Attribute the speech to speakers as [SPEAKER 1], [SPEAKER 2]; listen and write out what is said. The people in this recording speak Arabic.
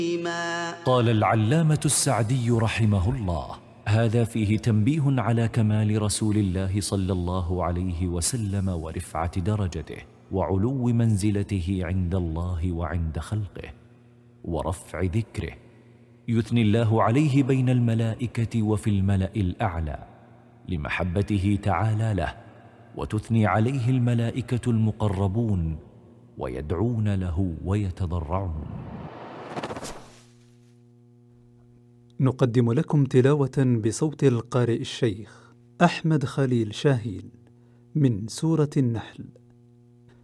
[SPEAKER 1] قال العلامة السعدي رحمه الله: هذا فيه تنبيه على كمال رسول الله صلى الله عليه وسلم ورفعة درجته وعلو منزلته عند الله وعند خلقه ورفع ذكره. يثني الله عليه بين الملائكة وفي الملأ الأعلى لمحبته تعالى له، وتثني عليه الملائكة المقربون ويدعون له ويتضرعون.
[SPEAKER 2] نقدم لكم تلاوة بصوت القارئ الشيخ أحمد خليل شاهين من سورة النحل.